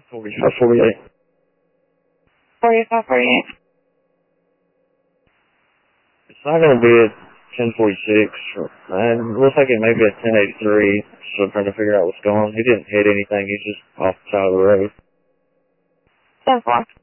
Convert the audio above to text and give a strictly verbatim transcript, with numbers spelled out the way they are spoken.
forty-five, forty-eight. forty-five, forty-eight. It's not going to be a ten forty-six. Man, it looks like it may be a ten eighty-three. So I'm trying to figure out what's going on. He didn't hit anything. He's just off the side of the road. ten four.